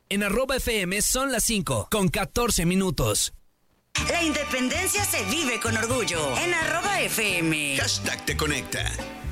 En @FM son las 5:14. La independencia se vive con orgullo. En @FM. #te conecta.